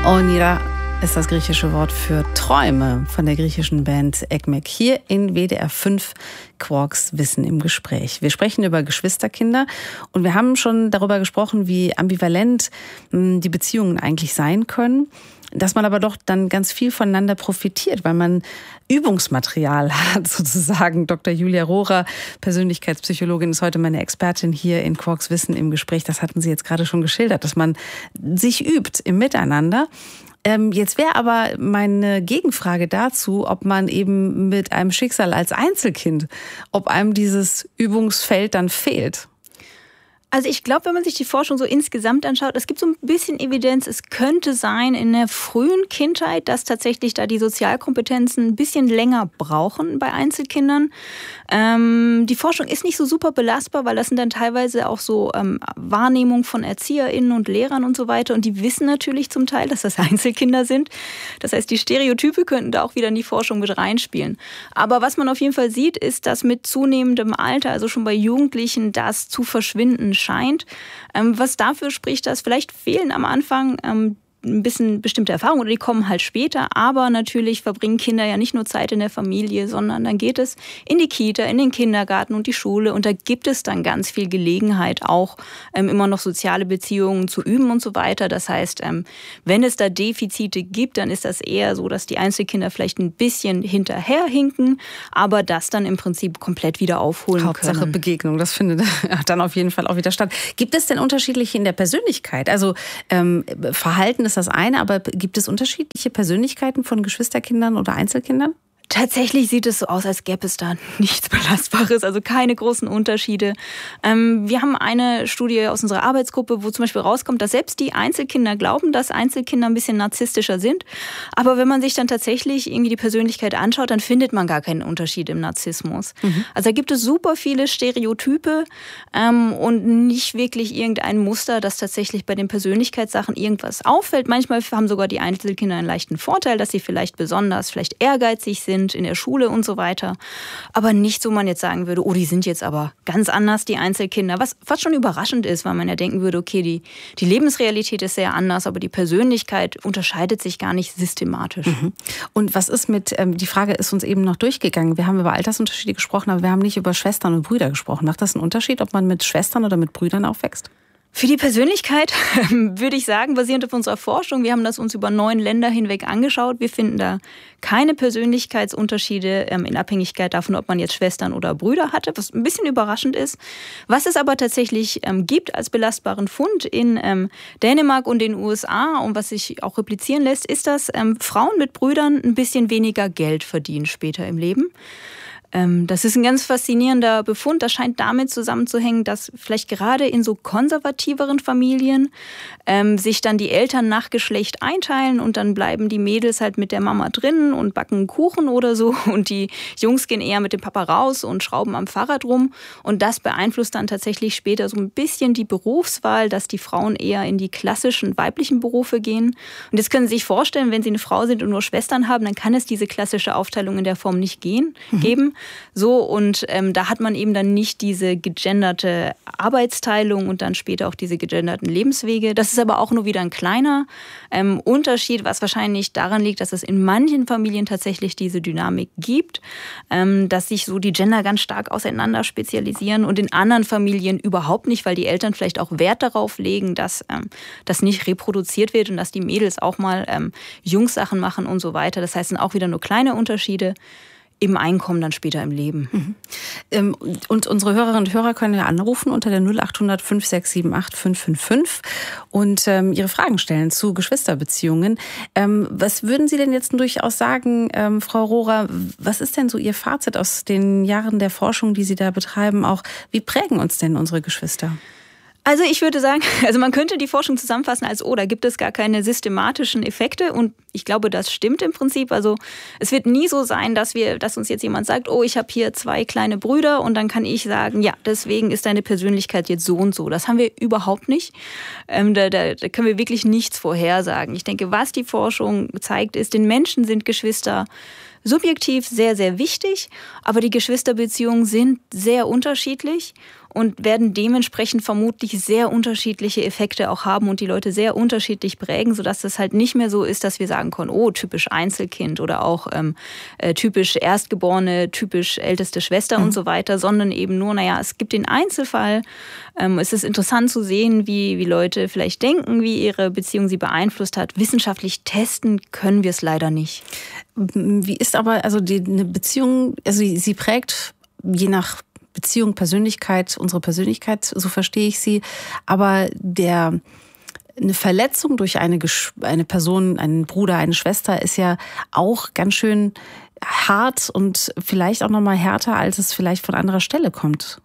Onira ist das griechische Wort für Träume von der griechischen Band Ekmek. Hier in WDR 5 Quarks Wissen im Gespräch. Wir sprechen über Geschwisterkinder und wir haben schon darüber gesprochen, wie ambivalent die Beziehungen eigentlich sein können. Dass man aber doch dann ganz viel voneinander profitiert, weil man Übungsmaterial hat sozusagen. Dr. Julia Rohrer, Persönlichkeitspsychologin, ist heute meine Expertin hier in Quarks Wissen im Gespräch. Das hatten Sie jetzt gerade schon geschildert, dass man sich übt im Miteinander. Jetzt wäre aber meine Gegenfrage dazu, ob man eben mit einem Schicksal als Einzelkind, ob einem dieses Übungsfeld dann fehlt. Also ich glaube, wenn man sich die Forschung so insgesamt anschaut, es gibt so ein bisschen Evidenz, es könnte sein in der frühen Kindheit, dass tatsächlich da die Sozialkompetenzen ein bisschen länger brauchen bei Einzelkindern. Die Forschung ist nicht so super belastbar, weil das sind dann teilweise auch so Wahrnehmungen von ErzieherInnen und Lehrern und so weiter. Und die wissen natürlich zum Teil, dass das Einzelkinder sind. Das heißt, die Stereotype könnten da auch wieder in die Forschung mit reinspielen. Aber was man auf jeden Fall sieht, ist, dass mit zunehmendem Alter, also schon bei Jugendlichen, das zu verschwinden scheint. Was dafür spricht, dass vielleicht fehlen am Anfang ein bisschen bestimmte Erfahrungen oder die kommen halt später, aber natürlich verbringen Kinder ja nicht nur Zeit in der Familie, sondern dann geht es in die Kita, in den Kindergarten und die Schule und da gibt es dann ganz viel Gelegenheit, auch immer noch soziale Beziehungen zu üben und so weiter. Das heißt, wenn es da Defizite gibt, dann ist das eher so, dass die Einzelkinder vielleicht ein bisschen hinterherhinken, aber das dann im Prinzip komplett wieder aufholen Hauptsache können. Begegnung, das findet dann auf jeden Fall auch wieder statt. Gibt es denn unterschiedliche in der Persönlichkeit? Also Verhalten ist das eine, aber gibt es unterschiedliche Persönlichkeiten von Geschwisterkindern oder Einzelkindern? Tatsächlich sieht es so aus, als gäbe es da nichts Belastbares, also keine großen Unterschiede. Wir haben eine Studie aus unserer Arbeitsgruppe, wo zum Beispiel rauskommt, dass selbst die Einzelkinder glauben, dass Einzelkinder ein bisschen narzisstischer sind. Aber wenn man sich dann tatsächlich irgendwie die Persönlichkeit anschaut, dann findet man gar keinen Unterschied im Narzissmus. Also da gibt es super viele Stereotype und nicht wirklich irgendein Muster, das tatsächlich bei den Persönlichkeitssachen irgendwas auffällt. Manchmal haben sogar die Einzelkinder einen leichten Vorteil, dass sie vielleicht ehrgeizig sind in der Schule und so weiter. Aber nicht so, man jetzt sagen würde, oh, die sind jetzt aber ganz anders, die Einzelkinder. Was schon überraschend ist, weil man ja denken würde, okay, die Lebensrealität ist sehr anders, aber die Persönlichkeit unterscheidet sich gar nicht systematisch. Und was ist mit, die Frage ist uns eben noch durchgegangen, wir haben über Altersunterschiede gesprochen, aber wir haben nicht über Schwestern und Brüder gesprochen. Macht das einen Unterschied, ob man mit Schwestern oder mit Brüdern aufwächst? Für die Persönlichkeit würde ich sagen, basierend auf unserer Forschung, wir haben das uns über 9 Länder hinweg angeschaut. Wir finden da keine Persönlichkeitsunterschiede in Abhängigkeit davon, ob man jetzt Schwestern oder Brüder hatte, was ein bisschen überraschend ist. Was es aber tatsächlich gibt als belastbaren Fund in Dänemark und den USA und was sich auch replizieren lässt, ist, dass Frauen mit Brüdern ein bisschen weniger Geld verdienen später im Leben. Das ist ein ganz faszinierender Befund. Das scheint damit zusammenzuhängen, dass vielleicht gerade in so konservativeren Familien sich dann die Eltern nach Geschlecht einteilen und dann bleiben die Mädels halt mit der Mama drin und backen Kuchen oder so und die Jungs gehen eher mit dem Papa raus und schrauben am Fahrrad rum und das beeinflusst dann tatsächlich später so ein bisschen die Berufswahl, dass die Frauen eher in die klassischen weiblichen Berufe gehen. Und jetzt können Sie sich vorstellen, wenn Sie eine Frau sind und nur Schwestern haben, dann kann es diese klassische Aufteilung in der Form nicht geben. So, und da hat man eben dann nicht diese gegenderte Arbeitsteilung und dann später auch diese gegenderten Lebenswege. Das ist aber auch nur wieder ein kleiner Unterschied, was wahrscheinlich daran liegt, dass es in manchen Familien tatsächlich diese Dynamik gibt, dass sich so die Gender ganz stark auseinander spezialisieren und in anderen Familien überhaupt nicht, weil die Eltern vielleicht auch Wert darauf legen, dass das nicht reproduziert wird und dass die Mädels auch mal Jungssachen machen und so weiter. Das heißt, es sind auch wieder nur kleine Unterschiede im Einkommen dann später im Leben. Und unsere Hörerinnen und Hörer können ja anrufen unter der 0800 5678 555 und ihre Fragen stellen zu Geschwisterbeziehungen. Was würden Sie denn jetzt durchaus sagen, Frau Rohrer, was ist denn so Ihr Fazit aus den Jahren der Forschung, die Sie da betreiben? Auch wie prägen uns denn unsere Geschwister? Also ich würde sagen, man könnte die Forschung zusammenfassen als, da gibt es gar keine systematischen Effekte und ich glaube, das stimmt im Prinzip. Also es wird nie so sein, dass uns jetzt jemand sagt, ich habe hier 2 kleine Brüder und dann kann ich sagen, ja, deswegen ist deine Persönlichkeit jetzt so und so. Das haben wir überhaupt nicht. Da können wir wirklich nichts vorhersagen. Ich denke, was die Forschung zeigt, ist, den Menschen sind Geschwister subjektiv sehr, sehr wichtig, aber die Geschwisterbeziehungen sind sehr unterschiedlich und werden dementsprechend vermutlich sehr unterschiedliche Effekte auch haben und die Leute sehr unterschiedlich prägen, sodass es halt nicht mehr so ist, dass wir sagen können, oh, typisch Einzelkind oder auch typisch Erstgeborene, typisch älteste Schwester und so weiter, sondern eben nur, es gibt den Einzelfall. Es ist interessant zu sehen, wie Leute vielleicht denken, wie ihre Beziehung sie beeinflusst hat. Wissenschaftlich testen können wir es leider nicht. Wie ist aber eine Beziehung, sie prägt je nach Beziehung, Persönlichkeit, unsere Persönlichkeit, so verstehe ich sie. Aber eine Verletzung durch eine Person, einen Bruder, eine Schwester ist ja auch ganz schön hart und vielleicht auch nochmal härter, als es vielleicht von anderer Stelle kommt.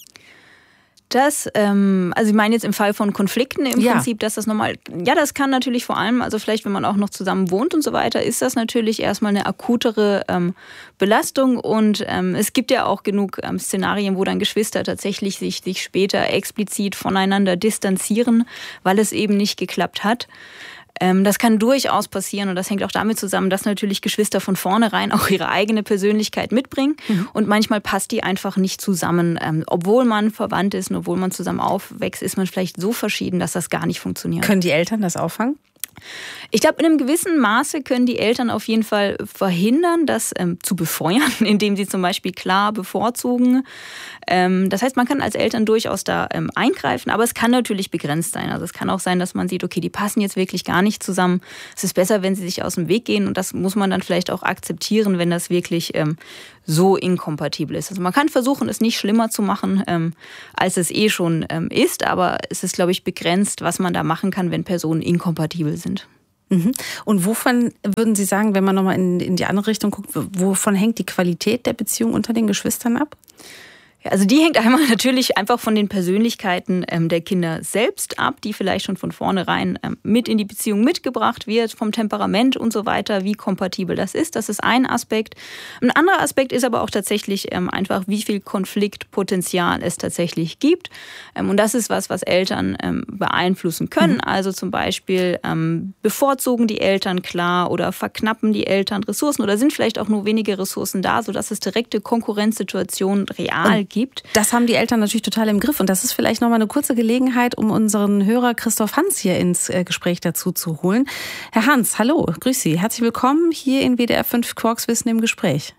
Ich meine jetzt im Fall von Konflikten im Prinzip, dass das nochmal, das kann natürlich vor allem, also vielleicht wenn man auch noch zusammen wohnt und so weiter, ist das natürlich erstmal eine akutere Belastung und es gibt ja auch genug Szenarien, wo dann Geschwister tatsächlich sich später explizit voneinander distanzieren, weil es eben nicht geklappt hat. Das kann durchaus passieren und das hängt auch damit zusammen, dass natürlich Geschwister von vornherein auch ihre eigene Persönlichkeit mitbringen und manchmal passt die einfach nicht zusammen. Obwohl man verwandt ist und obwohl man zusammen aufwächst, ist man vielleicht so verschieden, dass das gar nicht funktioniert. Können die Eltern das auffangen? Ich glaube, in einem gewissen Maße können die Eltern auf jeden Fall verhindern, das zu befeuern, indem sie zum Beispiel klar bevorzugen. Das heißt, man kann als Eltern durchaus da eingreifen, aber es kann natürlich begrenzt sein. Also es kann auch sein, dass man sieht, okay, die passen jetzt wirklich gar nicht zusammen. Es ist besser, wenn sie sich aus dem Weg gehen und das muss man dann vielleicht auch akzeptieren, wenn das wirklich so inkompatibel ist. Also man kann versuchen, es nicht schlimmer zu machen, als es schon ist, aber es ist, glaube ich, begrenzt, was man da machen kann, wenn Personen inkompatibel sind. Und wovon würden Sie sagen, wenn man nochmal in die andere Richtung guckt, wovon hängt die Qualität der Beziehung unter den Geschwistern ab? Also die hängt einmal natürlich einfach von den Persönlichkeiten der Kinder selbst ab, die vielleicht schon von vornherein mit in die Beziehung mitgebracht wird, vom Temperament und so weiter, wie kompatibel das ist. Das ist ein Aspekt. Ein anderer Aspekt ist aber auch tatsächlich einfach, wie viel Konfliktpotenzial es tatsächlich gibt. Und das ist was Eltern beeinflussen können. Also zum Beispiel bevorzugen die Eltern klar oder verknappen die Eltern Ressourcen oder sind vielleicht auch nur wenige Ressourcen da, sodass es direkte Konkurrenzsituationen real gibt. Das haben die Eltern natürlich total im Griff und das ist vielleicht nochmal eine kurze Gelegenheit, um unseren Hörer Christoph Hans hier ins Gespräch dazu zu holen. Herr Hans, hallo, grüß Sie. Herzlich willkommen hier in WDR 5 Quarks Wissen im Gespräch.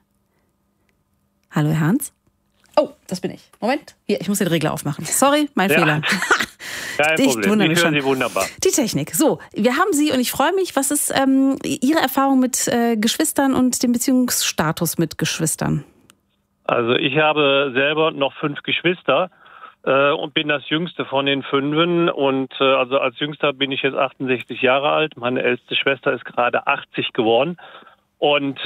Hallo, Herr Hans? Oh, das bin ich. Moment, hier, ich muss den Regler aufmachen. Sorry, mein Fehler. Kein Problem, ich höre Sie wunderbar. Die Technik. So, wir haben Sie und ich freue mich. Was ist Ihre Erfahrung mit Geschwistern und dem Beziehungsstatus mit Geschwistern? Also ich habe selber noch 5 Geschwister und bin das jüngste von den 5. Und also als Jüngster bin ich jetzt 68 Jahre alt. Meine älteste Schwester ist gerade 80 geworden. Und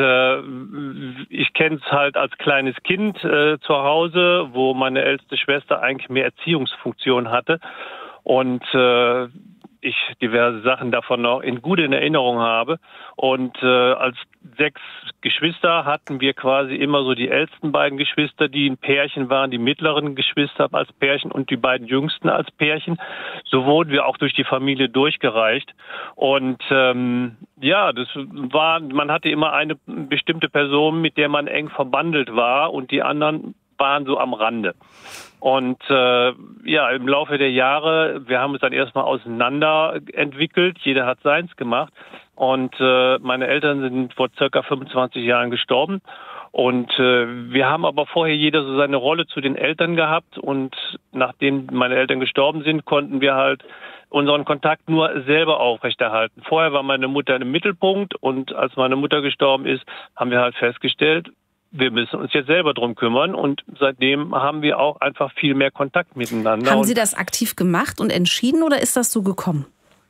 ich kenne es halt als kleines Kind zu Hause, wo meine älteste Schwester eigentlich mehr Erziehungsfunktion hatte. Und ich diverse Sachen davon noch in Erinnerung habe. Und als 6 Geschwister hatten wir quasi immer so die ältesten beiden Geschwister, die ein Pärchen waren, die mittleren Geschwister als Pärchen und die beiden jüngsten als Pärchen. So wurden wir auch durch die Familie durchgereicht. Und das war, man hatte immer eine bestimmte Person, mit der man eng verbandelt war und die anderen waren so am Rande. Und im Laufe der Jahre, wir haben uns dann erstmal auseinander entwickelt, jeder hat seins gemacht. Und meine Eltern sind vor circa 25 Jahren gestorben. Und wir haben aber vorher jeder so seine Rolle zu den Eltern gehabt. Und nachdem meine Eltern gestorben sind, konnten wir halt unseren Kontakt nur selber aufrechterhalten. Vorher war meine Mutter im Mittelpunkt und als meine Mutter gestorben ist, haben wir halt festgestellt, wir müssen uns jetzt selber drum kümmern und seitdem haben wir auch einfach viel mehr Kontakt miteinander. Haben Sie das aktiv gemacht und entschieden oder ist das so gekommen?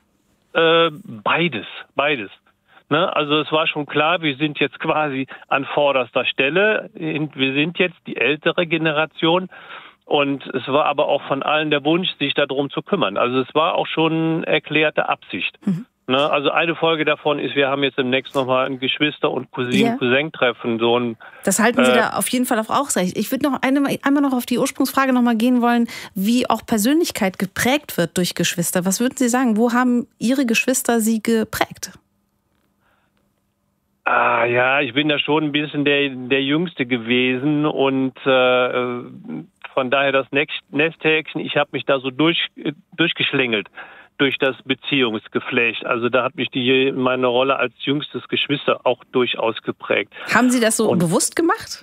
Beides. Ne? Also es war schon klar, wir sind jetzt quasi an vorderster Stelle. Wir sind jetzt die ältere Generation und es war aber auch von allen der Wunsch, sich darum zu kümmern. Also es war auch schon erklärte Absicht. Also eine Folge davon ist, wir haben jetzt demnächst nochmal ein Geschwister- und Cousin-Treffen. Das halten Sie da auf jeden Fall auch recht. Ich würde noch einmal noch auf die Ursprungsfrage nochmal gehen wollen, wie auch Persönlichkeit geprägt wird durch Geschwister. Was würden Sie sagen, wo haben Ihre Geschwister Sie geprägt? Ja, ich bin da schon ein bisschen der Jüngste gewesen und von daher das Nesthäkchen, ich habe mich da so durchgeschlängelt durch das Beziehungsgeflecht. Also da hat mich meine Rolle als jüngstes Geschwister auch durchaus geprägt. Haben Sie das so bewusst gemacht?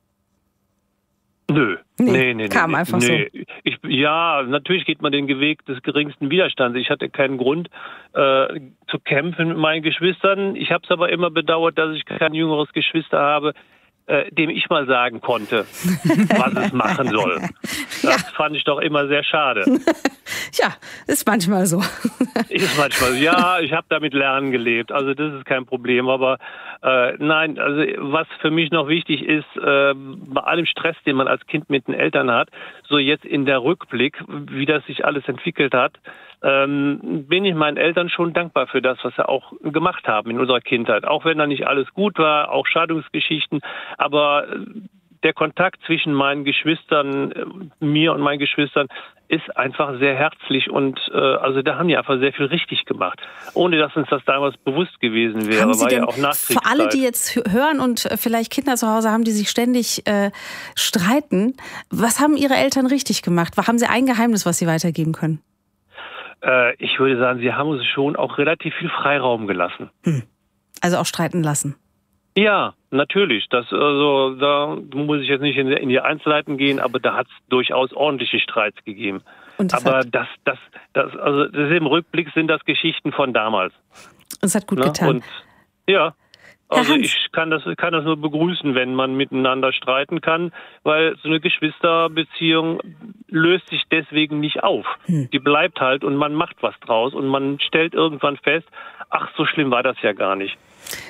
Nö. Nee. Kam einfach so. Ja, natürlich geht man den Weg des geringsten Widerstands. Ich hatte keinen Grund zu kämpfen mit meinen Geschwistern. Ich habe es aber immer bedauert, dass ich kein jüngeres Geschwister habe, dem ich mal sagen konnte, was es machen soll. Das fand ich doch immer sehr schade. Ja, ist manchmal so. Ja, ich habe damit Lernen gelebt, also das ist kein Problem. Aber nein, also was für mich noch wichtig ist, bei allem Stress, den man als Kind mit den Eltern hat, so jetzt in der Rückblick, wie das sich alles entwickelt hat, bin ich meinen Eltern schon dankbar für das, was sie auch gemacht haben in unserer Kindheit. Auch wenn da nicht alles gut war, auch Scheidungsgeschichten, aber der Kontakt zwischen meinen Geschwistern, mir und meinen Geschwistern, ist einfach sehr herzlich und also da haben die einfach sehr viel richtig gemacht, ohne dass uns das damals bewusst gewesen wäre. Haben Sie denn, ja auch Nachkriegszeit. für alle, die jetzt hören und vielleicht Kinder zu Hause haben, die sich ständig streiten, was haben Ihre Eltern richtig gemacht? Haben Sie ein Geheimnis, was Sie weitergeben können? Ich würde sagen, sie haben uns schon auch relativ viel Freiraum gelassen. Also auch streiten lassen? Ja, natürlich. Da muss ich jetzt nicht in die Einzelheiten gehen, aber da hat es durchaus ordentliche Streits gegeben. Aber das im Rückblick sind das Geschichten von damals. Es hat gut getan. Und, ja. Also ich kann das nur begrüßen, wenn man miteinander streiten kann, weil so eine Geschwisterbeziehung löst sich deswegen nicht auf. Die bleibt halt und man macht was draus und man stellt irgendwann fest, ach, so schlimm war das ja gar nicht.